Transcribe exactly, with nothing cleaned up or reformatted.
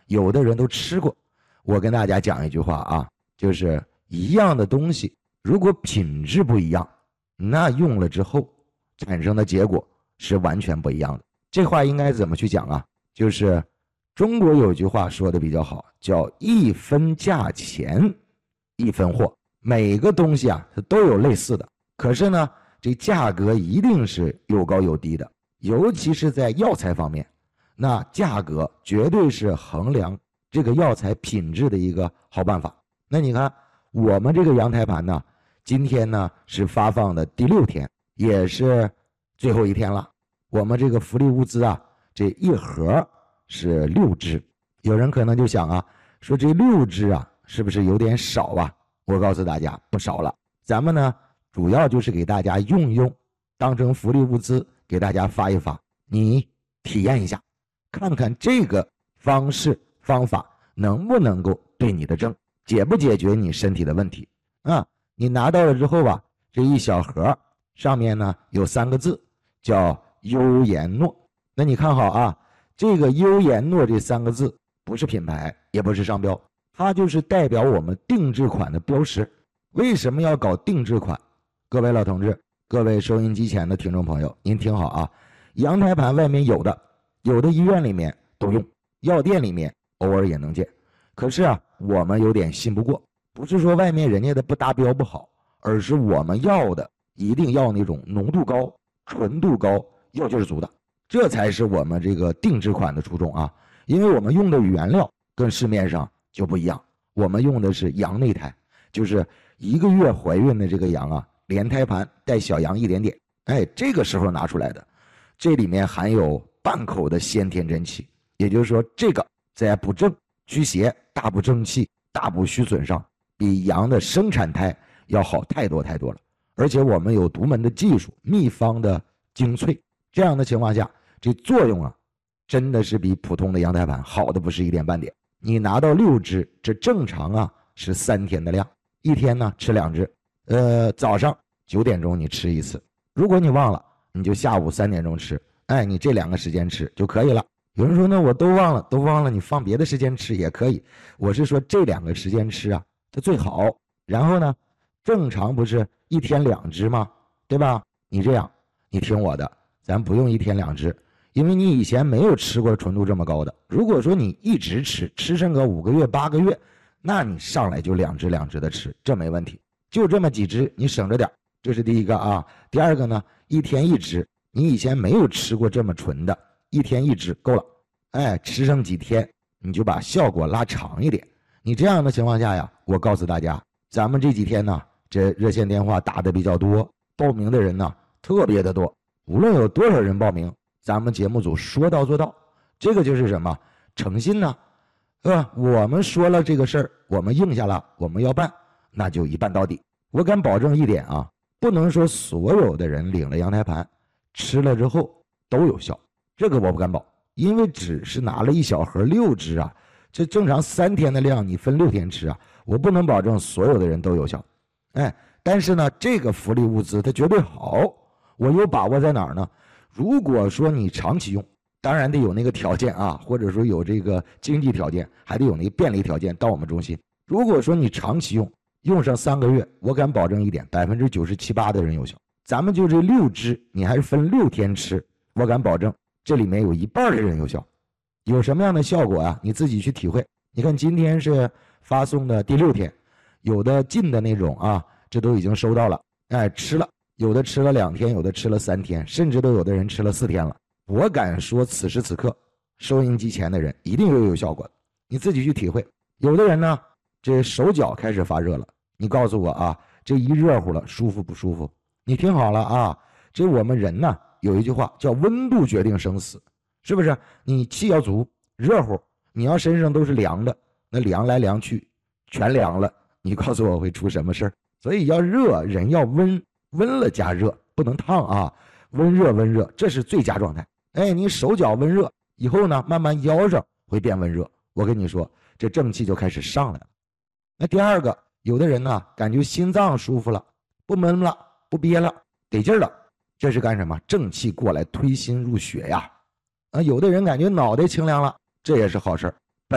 有的人都吃过。我跟大家讲一句话啊，就是一样的东西，如果品质不一样，那用了之后产生的结果是完全不一样的。这话应该怎么去讲啊？就是中国有句话说的比较好，叫一分价钱一分货。每个东西啊都有类似的，可是呢这价格一定是有高有低的，尤其是在药材方面，那价格绝对是衡量这个药材品质的一个好办法。那你看我们这个羊胎盘呢，今天呢是发放的第六天，也是最后一天了。我们这个福利物资啊，这一盒是六支。有人可能就想啊，说这六支啊是不是有点少啊？我告诉大家不少了。咱们呢主要就是给大家用一用，当成福利物资给大家发一发，你体验一下，看看这个方式方法能不能够对你的症，解不解决你身体的问题啊？你拿到了之后吧，这一小盒上面呢有三个字叫优颜诺。那你看好啊，这个优颜诺这三个字不是品牌，也不是商标，它就是代表我们定制款的标识。为什么要搞定制款？各位老同志，各位收音机前的听众朋友，您听好啊，羊胎盘外面有的，有的医院里面都用，药店里面偶尔也能见。可是啊，我们有点信不过，不是说外面人家的不达标不好，而是我们要的一定要那种浓度高、纯度高、药劲足的，这才是我们这个定制款的初衷啊。因为我们用的原料跟市面上就不一样，我们用的是羊内胎，就是一个月怀孕的这个羊啊，连胎盘带小羊一点点，哎，这个时候拿出来的，这里面含有半口的先天真气，也就是说这个在补正、驱邪、大补正气、大补虚损上，比羊的生产胎要好太多太多了。而且我们有独门的技术，秘方的精粹，这样的情况下，这作用啊，真的是比普通的羊胎盘好的不是一点半点。你拿到六支，这正常啊是三天的量，一天呢吃两支，呃，早上九点钟你吃一次，如果你忘了，你就下午三点钟吃，哎，你这两个时间吃就可以了。有人说呢，我都忘了，都忘了，你放别的时间吃也可以。我是说这两个时间吃啊，它最好。然后呢，正常不是一天两支吗？对吧？你这样，你听我的，咱不用一天两支，因为你以前没有吃过纯度这么高的。如果说你一直吃，吃上个五个月、八个月，那你上来就两支两支的吃，这没问题。就这么几支，你省着点，这是第一个啊。第二个呢，一天一支，你以前没有吃过这么纯的，一天一支够了。哎，吃上几天，你就把效果拉长一点。你这样的情况下呀，我告诉大家，咱们这几天呢，这热线电话打的比较多，报名的人呢特别的多。无论有多少人报名，咱们节目组说到做到，这个就是什么诚信呢？是吧？我们说了这个事儿，我们应下了，我们要办，那就一办到底。我敢保证一点啊，不能说所有的人领了羊胎盘吃了之后都有效，这个我不敢保，因为只是拿了一小盒六支啊，这正常三天的量，你分六天吃啊，我不能保证所有的人都有效。哎，但是呢，这个福利物资它绝对好，我有把握在哪儿呢？如果说你长期用，当然得有那个条件啊，或者说有这个经济条件，还得有那个便利条件到我们中心。如果说你长期用，用上三个月，我敢保证一点，百分之九十七八的人有效。咱们就这六支，你还是分六天吃，我敢保证这里面有一半的人有效。有什么样的效果啊？你自己去体会。你看今天是发送的第六天，有的进的那种啊，这都已经收到了，哎，吃了，有的吃了两天，有的吃了三天，甚至都有的人吃了四天了。我敢说此时此刻收音机前的人一定会有效果的，你自己去体会。有的人呢，这手脚开始发热了，你告诉我啊，这一热乎了舒服不舒服？你听好了啊，这我们人呢有一句话叫温度决定生死，是不是？你气要足，热乎，你要身上都是凉的，那凉来凉去全凉了，你告诉我会出什么事儿？所以要热，人要温，温了加热，不能烫啊，温热温热，这是最佳状态。哎，你手脚温热以后呢，慢慢腰上会变温热，我跟你说，这正气就开始上来了。那第二个，有的人呢感觉心脏舒服了，不闷了，不憋了，得劲了，这是干什么？正气过来推心入血呀。啊，有的人感觉脑袋清凉了，这也是好事儿。